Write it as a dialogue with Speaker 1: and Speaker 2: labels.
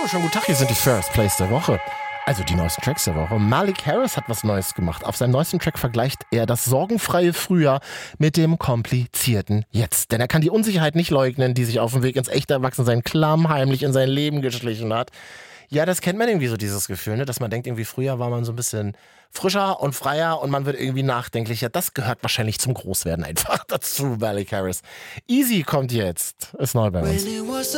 Speaker 1: Schönen guten Tag, hier sind die First Plays der Woche. Also die neuesten Tracks der Woche. Malik Harris hat was Neues gemacht. Auf seinem neuesten Track vergleicht er das sorgenfreie Frühjahr mit dem komplizierten Jetzt. Denn er kann die Unsicherheit nicht leugnen, die sich auf dem Weg ins echte Erwachsensein klammheimlich in sein Leben geschlichen hat. Ja, das kennt man irgendwie so, dieses Gefühl, ne? Dass man denkt, irgendwie früher war man so ein bisschen frischer und freier und man wird irgendwie nachdenklicher. Das gehört wahrscheinlich zum Großwerden einfach dazu, Malik Harris. Easy kommt jetzt. Ist neu bei uns.